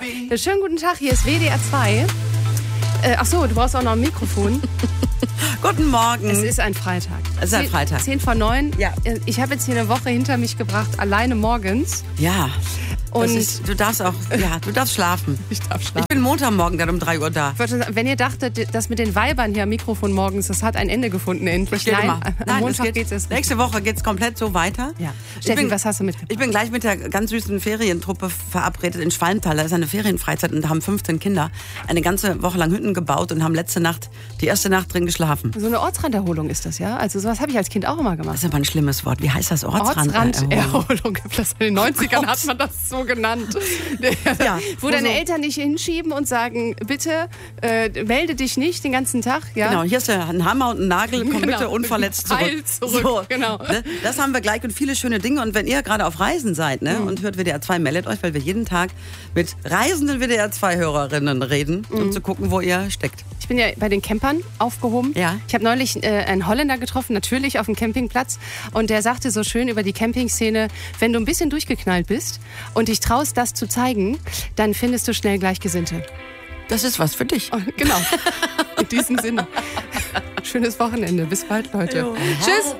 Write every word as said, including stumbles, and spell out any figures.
Schönen guten Tag, hier ist W D R zwei. Äh, ach so, du brauchst auch noch ein Mikrofon. Guten Morgen. Es ist ein Freitag. Es ist ein Freitag. Zehn vor neun. Ja. Ich habe jetzt hier eine Woche hinter mich gebracht, alleine morgens. Ja. Und das ist, du darfst auch, ja, du darfst schlafen. Ich darf schlafen. Ich bin Montagmorgen dann um drei Uhr da. Ich wollte sagen, wenn ihr dachtet, das mit den Weibern hier am Mikrofon morgens, das hat ein Ende gefunden endlich. Nein, Nein, am Nein, Montag geht, geht's erst. Nächste Woche geht's komplett so weiter. Ja. Ich Steffi, bin, was hast du mitgebracht? Ich bin gleich mit der ganz süßen Ferientruppe verabredet in Schwalmtal. Da ist eine Ferienfreizeit und da haben fünfzehn Kinder eine ganze Woche lang Hütten gebaut und haben letzte Nacht, die erste Nacht drin geschlafen. So eine Ortsranderholung ist das, ja? Also sowas habe ich als Kind auch immer gemacht. Das ist aber ein schlimmes Wort. Wie heißt das? Ortsranderholung? Ortsranderholung. In den neunzigern hat man das so genannt. Ja, wo deine so Eltern dich hinschieben und sagen, bitte äh, melde dich nicht den ganzen Tag. Ja? Genau, hier ist ja ein Hammer und ein Nagel, komm genau. bitte unverletzt zurück. Heil zurück, so, genau. Ne? Das haben wir gleich und viele schöne Dinge. Und wenn ihr gerade auf Reisen seid ne, mhm. und hört W D R zwei, meldet euch, weil wir jeden Tag mit reisenden W D R zwei Hörerinnen reden, mhm. um zu gucken, wo ihr steckt. Ich bin ja bei den Campern aufgehoben. Ja. Ich habe neulich äh, einen Holländer getroffen, natürlich auf dem Campingplatz. Und der sagte so schön über die Campingszene, wenn du ein bisschen durchgeknallt bist und dich traust, das zu zeigen, dann findest du schnell Gleichgesinnte. Das ist was für dich. Oh, genau. In diesem Sinne. Schönes Wochenende. Bis bald, Leute. Jo. Tschüss.